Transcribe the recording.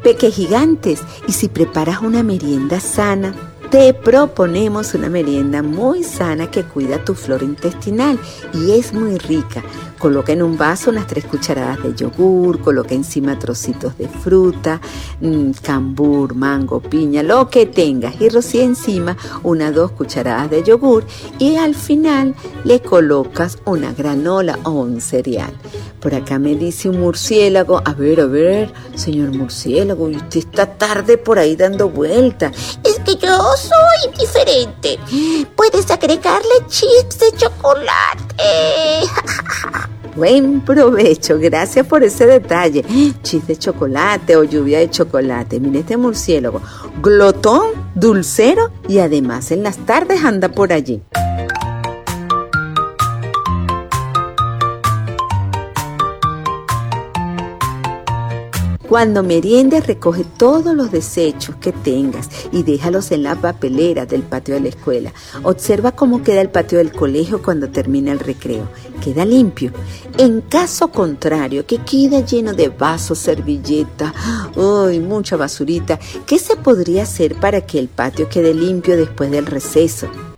Pequegigantes, y si preparas una merienda sana, te proponemos una merienda muy sana que cuida tu flora intestinal y es muy rica. Coloca en un vaso unas 3 cucharadas de yogur, coloca encima trocitos de fruta, cambur, mango, piña, lo que tengas, y rocía encima unas 2 cucharadas de yogur y al final le colocas una granola o un cereal. Por acá me dice un murciélago, a ver, señor murciélago, y usted está tarde por ahí dando vueltas. Es que yo soy diferente. Puedes agregarle chips de chocolate. Buen provecho, gracias por ese detalle. Chips de chocolate o lluvia de chocolate. Mire este murciélago, glotón, dulcero y además en las tardes anda por allí. Cuando meriendes, recoge todos los desechos que tengas y déjalos en la papelera del patio de la escuela. Observa cómo queda el patio del colegio cuando termina el recreo. Queda limpio. En caso contrario, que queda lleno de vasos, servilletas, mucha basurita, ¿qué se podría hacer para que el patio quede limpio después del receso?